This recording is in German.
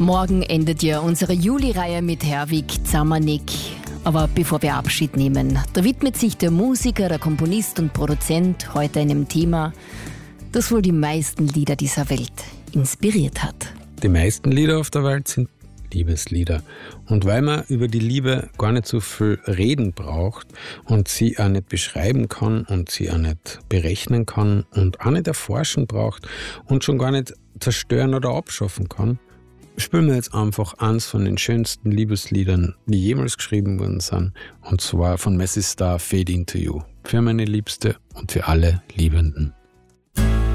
Morgen endet ja unsere Juli-Reihe mit Herwig Zamanek. Aber bevor wir Abschied nehmen, da widmet sich der Musiker, der Komponist und Produzent heute einem Thema, das wohl die meisten Lieder dieser Welt inspiriert hat. Die meisten Lieder auf der Welt sind Liebeslieder. Und weil man über die Liebe gar nicht so viel reden braucht und sie auch nicht beschreiben kann und sie auch nicht berechnen kann und auch nicht erforschen braucht und schon gar nicht zerstören oder abschaffen kann, spielen wir jetzt einfach eins von den schönsten Liebesliedern, die jemals geschrieben worden sind, und zwar von Messi Star, Fade Into You. Für meine Liebste und für alle Liebenden.